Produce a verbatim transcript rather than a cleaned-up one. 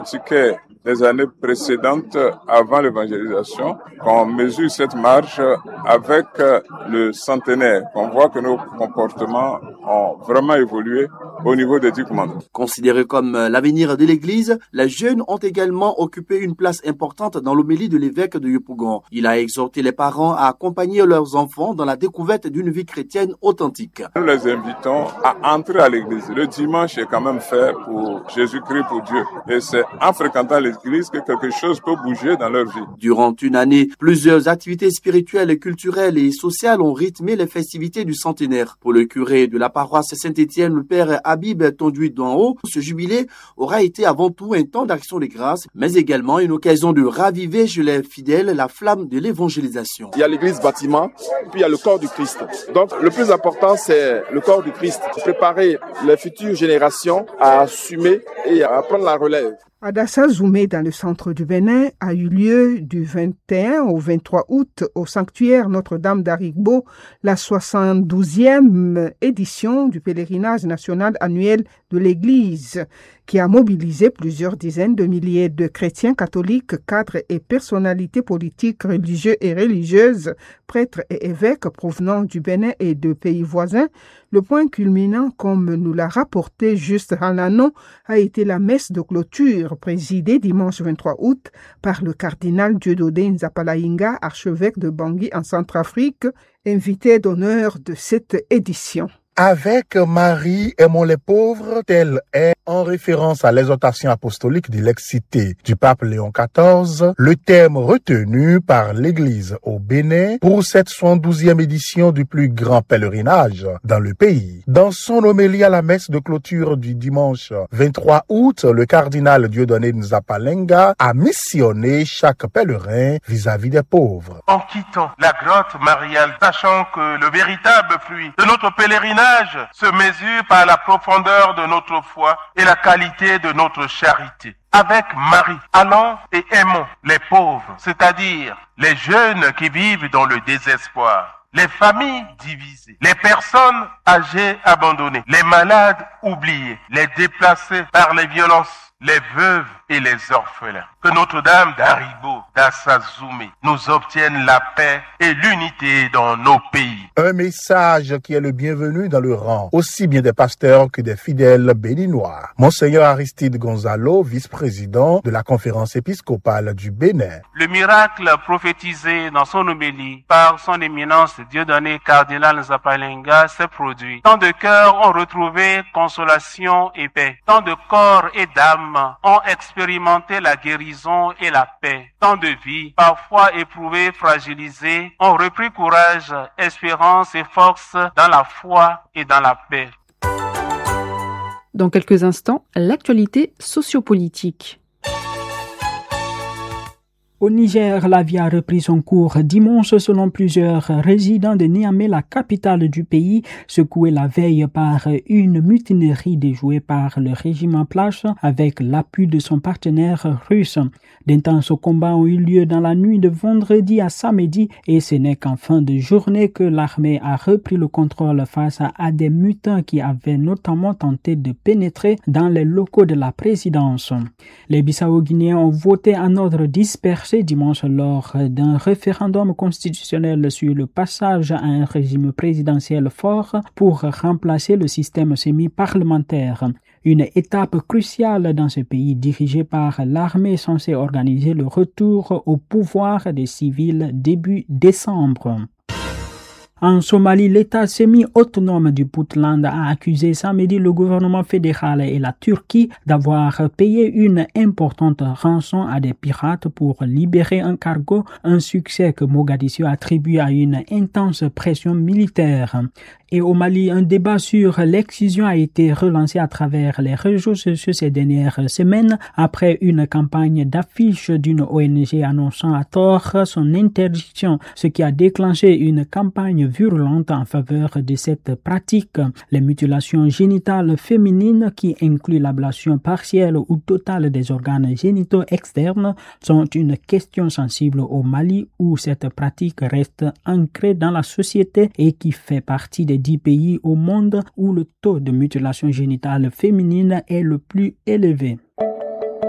Ce que les années précédentes, avant l'évangélisation, qu'on mesure cette marche avec le centenaire, qu'on voit que nos comportements ont vraiment évolué au niveau des dix commandements. Considérés comme l'avenir de l'Église, les jeunes ont également occupé une place importante dans l'homélie de l'évêque de Yopougon. Il a exhorté les parents à accompagner leurs enfants dans la découverte d'une vie chrétienne authentique. Nous les invitons à entrer à l'Église. Le dimanche est quand même fait pour Jésus-Christ, pour Dieu. Et c'est en fréquentant l'Église que quelque chose peut bouger dans leur vie. Durant une année, plusieurs activités spirituelles, culturelles et sociales ont rythmé les festivités du centenaire. Pour le curé de la paroisse Saint-Étienne, le père Habib Tonduit d'en haut, ce jubilé aura été avant tout un temps d'action de grâce, mais également une occasion de raviver chez les fidèles la flamme de l'évangélisation. Il y a l'église bâtiment, puis il y a le corps du Christ. Donc le plus important, c'est le corps du Christ. Préparer les futures générations à assumer et à prendre la relève. À Dassa Zoumé, dans le centre du Bénin, a eu lieu du vingt et un au vingt-trois août au sanctuaire Notre-Dame d'Arigbo la soixante-douzième édition du pèlerinage national annuel de l'Église, qui a mobilisé plusieurs dizaines de milliers de chrétiens catholiques, cadres et personnalités politiques, religieux et religieuses, prêtres et évêques provenant du Bénin et de pays voisins. Le point culminant, comme nous l'a rapporté Juste Halanon, a été la messe de clôture présidée dimanche vingt-trois août par le cardinal Dieudonné Nzapalainga, archevêque de Bangui en Centrafrique, invité d'honneur de cette édition. Avec Marie, aimons les pauvres, tel est, en référence à l'exhortation apostolique de l'excité du pape Léon quatorze, le thème retenu par l'Église au Bénin pour cette soixante-douzième édition du plus grand pèlerinage dans le pays. Dans son homélie à la messe de clôture du dimanche vingt-trois août, le cardinal Dieudonné Nzapalainga a missionné chaque pèlerin vis-à-vis des pauvres. En quittant la grotte mariale, sachant que le véritable fruit de notre pèlerinage se mesure par la profondeur de notre foi et la qualité de notre charité. Avec Marie, allons et aimons les pauvres, c'est-à-dire les jeunes qui vivent dans le désespoir, les familles divisées, les personnes âgées abandonnées, les malades oubliés, les déplacés par les violences, les veuves et les orphelins. Que Notre-Dame d'Arigbo, Dassa Zoumé, nous obtienne la paix et l'unité dans nos pays. Un message qui est le bienvenu dans le rang, aussi bien des pasteurs que des fidèles béninois. Monseigneur Aristide Gonzalo, vice-président de la conférence épiscopale du Bénin. Le miracle prophétisé dans son homélie par son éminence Dieudonné cardinal Nzapalainga s'est produit. Tant de cœurs ont retrouvé consolation et paix. Tant de corps et d'âmes ont expérimenté la guérison et la paix. Tant de vies, parfois éprouvées, fragilisées, ont repris courage, espérance et force dans la foi et dans la paix. Dans quelques instants, l'actualité sociopolitique. Au Niger, la vie a repris son cours dimanche selon plusieurs résidents de Niamey, la capitale du pays, secouée la veille par une mutinerie déjouée par le régime en place avec l'appui de son partenaire russe. D'intenses combats ont eu lieu dans la nuit de vendredi à samedi et ce n'est qu'en fin de journée que l'armée a repris le contrôle face à, à des mutins qui avaient notamment tenté de pénétrer dans les locaux de la présidence. Les Bissau-Guinéens ont voté en ordre dispersé dimanche lors d'un référendum constitutionnel sur le passage à un régime présidentiel fort pour remplacer le système semi-parlementaire. Une étape cruciale dans ce pays dirigé par l'armée censée organiser le retour au pouvoir des civils début décembre. En Somalie, l'État semi-autonome du Puntland a accusé samedi le gouvernement fédéral et la Turquie d'avoir payé une importante rançon à des pirates pour libérer un cargo, un succès que Mogadiscio attribue à une intense pression militaire. Et au Mali, un débat sur l'excision a été relancé à travers les réseaux sociaux ces dernières semaines après une campagne d'affiches d'une O N G annonçant à tort son interdiction, ce qui a déclenché une campagne virulente en faveur de cette pratique. Les mutilations génitales féminines, qui incluent l'ablation partielle ou totale des organes génitaux externes, sont une question sensible au Mali où cette pratique reste ancrée dans la société et qui fait partie des dix pays au monde où le taux de mutilation génitale féminine est le plus élevé.